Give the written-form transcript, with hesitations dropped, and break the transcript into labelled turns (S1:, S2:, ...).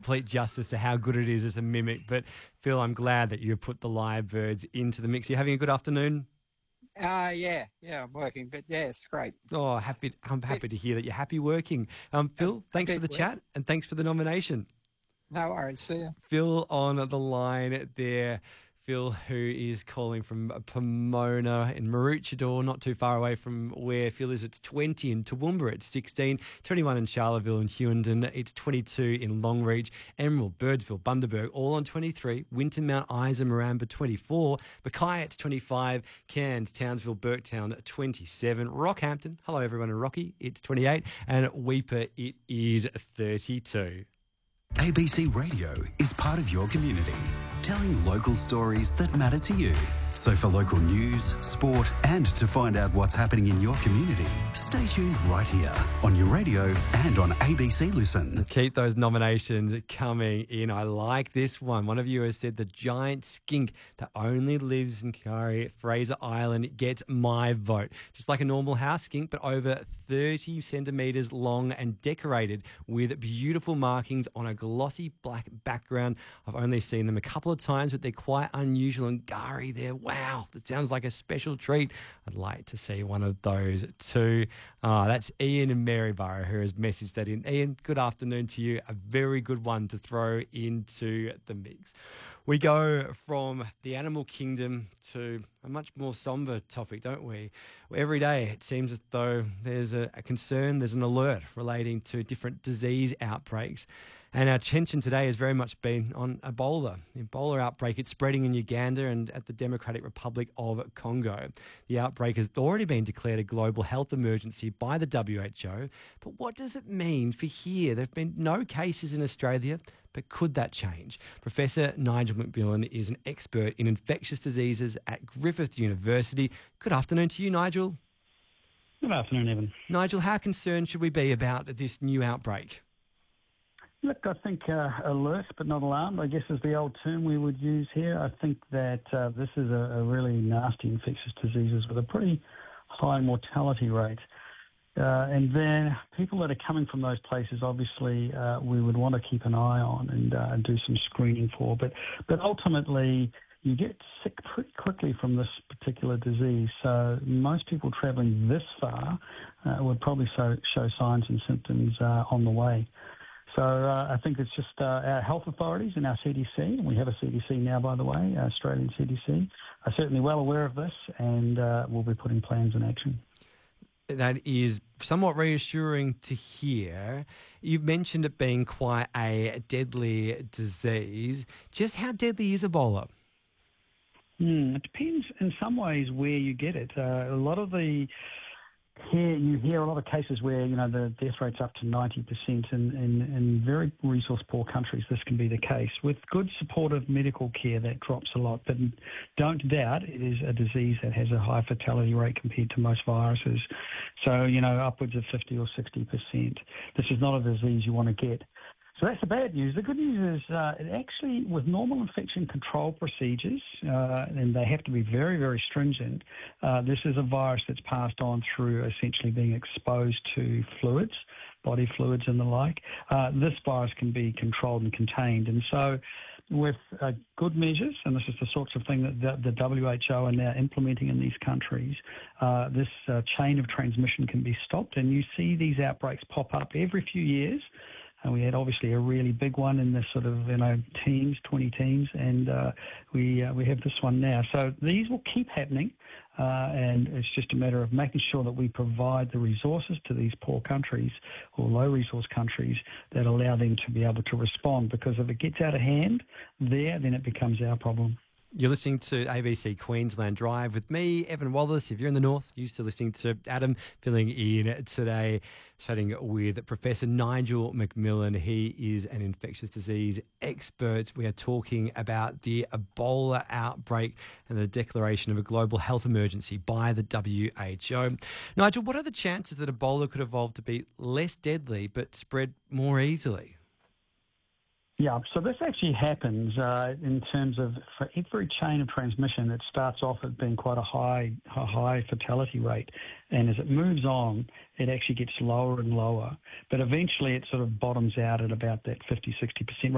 S1: complete justice to how good it is as a mimic. But Phil, I'm glad that you've put the live birds into the mix. Are you having a good afternoon?
S2: Yeah, I'm working, but yeah, it's great.
S1: Oh, I'm happy to hear that you're happy working. Phil, thanks for the chat and thanks for the nomination.
S2: No worries. See ya.
S1: Phil on the line there. Phil, who is calling from Pomona in Maroochydore, not too far away from where Phil is. It's 20 in Toowoomba, it's 16, 21 in Charleville and Hughenden, it's 22 in Longreach, Emerald, Birdsville, Bundaberg, all on 23, Winton, Mount Isa, Maramba, 24, Mackay, it's 25, Cairns, Townsville, Burketown, 27, Rockhampton, hello everyone in Rocky, it's 28, and Weeper, it is 32.
S3: ABC Radio is part of your community, telling local stories that matter to you. So for local news, sport, and to find out what's happening in your community, stay tuned right here on your radio and on ABC Listen.
S1: Keep those nominations coming in. I like this one. One of you has said the giant skink that only lives in Fraser Island gets my vote. Just like a normal house skink, but over 30 centimetres long and decorated with beautiful markings on a glossy black background. I've only seen them a couple of times, but they're quite unusual and gari. They're wow, that sounds like a special treat. I'd like to see one of those too. That's Ian in Maryborough who has messaged that in. Ian, good afternoon to you. A very good one to throw into the mix. We go from the animal kingdom to a much more sombre topic, don't we? Every day it seems as though there's a concern, there's an alert relating to different disease outbreaks. And our attention today has very much been on Ebola. The Ebola outbreak, it's spreading in Uganda and at the Democratic Republic of Congo. The outbreak has already been declared a global health emergency by the WHO. But what does it mean for here? There have been no cases in Australia, but could that change? Professor Nigel McMillan is an expert in infectious diseases at Griffith University. Good afternoon to you, Nigel.
S4: Good afternoon, Evan.
S1: Nigel, how concerned should we be about this new outbreak?
S4: Look, I think alert but not alarmed, I guess, is the old term we would use here. I think that this is a really nasty infectious diseases with a pretty high mortality rate. And then people that are coming from those places, obviously, we would want to keep an eye on and do some screening for. But ultimately, you get sick pretty quickly from this particular disease. So most people travelling this far would probably show signs and symptoms on the way. So I think it's just our health authorities and our CDC, and we have a CDC now, by the way, Australian CDC, are certainly well aware of this and will be putting plans in action.
S1: That is somewhat reassuring to hear. You've mentioned it being quite a deadly disease. Just how deadly is Ebola?
S4: It depends in some ways where you get it. A lot of the... Here you hear a lot of cases where, the death rate's up to 90%. In very resource-poor countries, this can be the case. With good supportive medical care, that drops a lot. But don't doubt it is a disease that has a high fatality rate compared to most viruses. So, upwards of 50 or 60%. This is not a disease you want to get. So that's the bad news. The good news is it actually, with normal infection control procedures, and they have to be very, very stringent, this is a virus that's passed on through essentially being exposed to fluids, body fluids and the like. This virus can be controlled and contained. And so with good measures, and this is the sorts of thing that the WHO are now implementing in these countries, this chain of transmission can be stopped. And you see these outbreaks pop up every few years. And we had obviously a really big one in the sort of, 20 teens, and we have this one now. So these will keep happening, and it's just a matter of making sure that we provide the resources to these poor countries or low-resource countries that allow them to be able to respond, because if it gets out of hand there, then it becomes our problem.
S1: You're listening to ABC Queensland Drive with me, Evan Wallace. If you're in the north, you're still listening to Adam filling in today, chatting with Professor Nigel McMillan. He is an infectious disease expert. We are talking about the Ebola outbreak and the declaration of a global health emergency by the WHO. Nigel, what are the chances that Ebola could evolve to be less deadly but spread more easily?
S4: Yeah, so this actually happens in terms of for every chain of transmission, it starts off at being quite a high fatality rate. And as it moves on, it actually gets lower and lower. But eventually it sort of bottoms out at about that 50, 60%